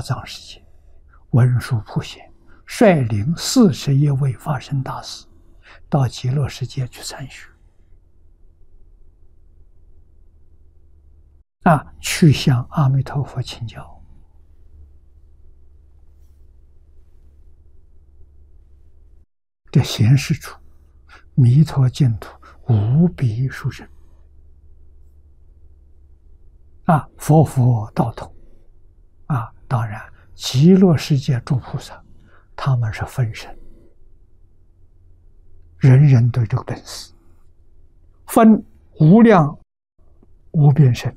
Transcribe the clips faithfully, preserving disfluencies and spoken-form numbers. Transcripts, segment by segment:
藏世界，文殊普贤率领四十一位法身大士到极乐世界去参学，啊，去向阿弥陀佛请教。这显示出弥陀净土无比殊胜啊！佛佛道同啊！当然，极乐世界诸菩萨，他们是分身，人人都有这个本事，分无量无边身，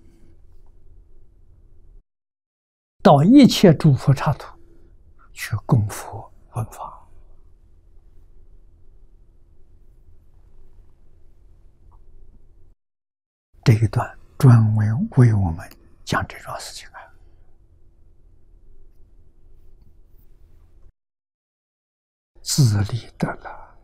到一切诸佛刹土去供佛闻法。这一段专门为我们讲这桩事情啊！自利得了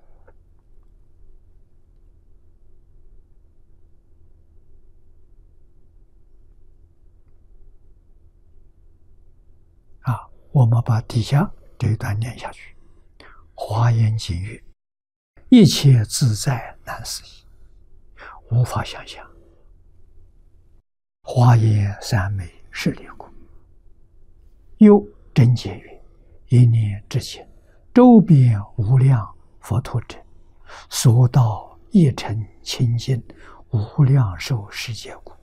啊！我们把底下这一段念下去。华严经曰：“一切自在难思议，无法想象。华严三昧是离故。”又真解曰：“一念之间，周边无量佛土者，所到一尘清净，无量寿世界故。”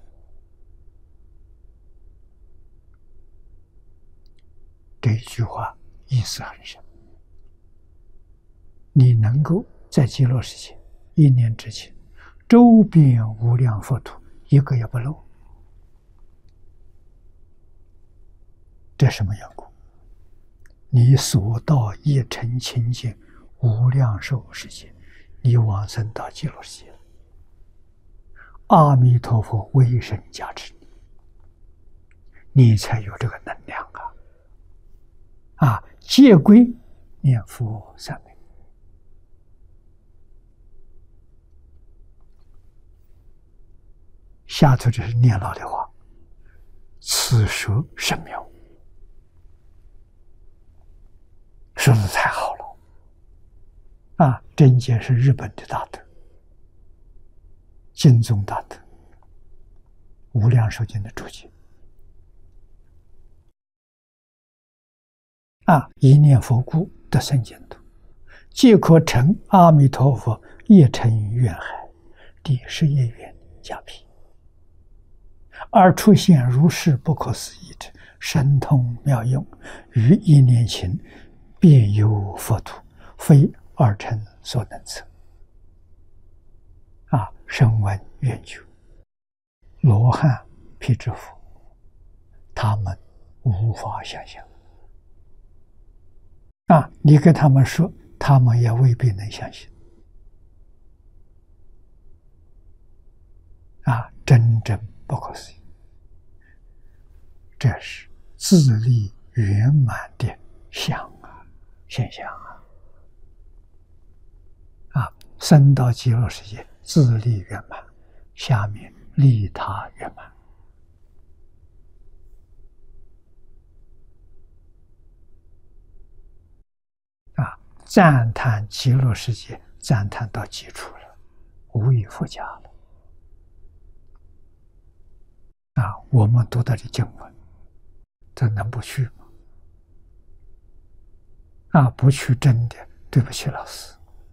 这一句话意思很深。你能够在极乐世界一念之间，周边无量佛土一个也不漏，这什么缘故？你所到一尘清净无量寿世界，你往生到极乐世界，阿弥陀佛威神加持你，你才有这个能量啊！啊，戒归念佛三昧。下头这是念老的话：“此说甚妙。”说的太好了啊！真解是日本的大德，净宗大德，无量寿经的注解啊！一念佛故得生净土，即可成阿弥陀佛一尘愿海第十一愿加被，而出现如是不可思议之神通妙用，于一念前便有佛土，非二乘所能测。啊，声闻缘觉、罗汉、辟支佛，他们无法想象。啊，你跟他们说，他们也未必能相信。啊，真正不可思议。这是自利圆满的相啊，现象啊！啊，生到极乐世界，自利圆满，下面利他圆满。啊，赞叹极乐世界，赞叹到极处了，无以复加了。啊，我们读到的经文，这能不去吗？啊，不去真的对不起老师。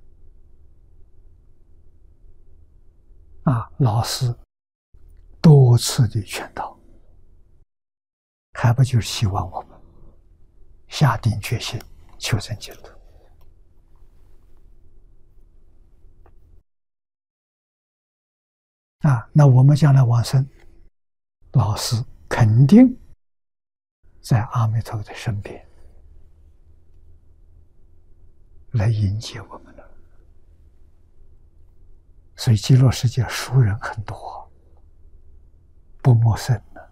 啊，老师多次的劝导，还不就是希望我们下定决心求生净土。啊，那我们将来往生，老师肯定在阿弥陀佛的身边来迎接我们了。所以极乐世界熟人很多，不陌生的。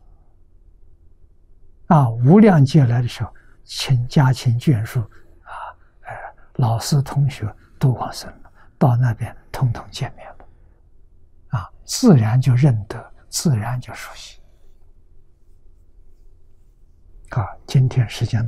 啊，无量劫来的时候，亲家亲眷属啊，呃，老师同学都往生了，到那边统统见面了，啊，自然就认得，自然就熟悉。 啊，今天时间。